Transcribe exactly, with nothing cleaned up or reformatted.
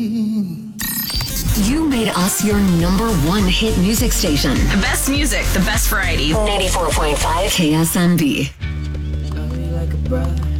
You made us your number one hit music station. The best music, the best variety. ninety-four point five K S M B. Love you like a brother.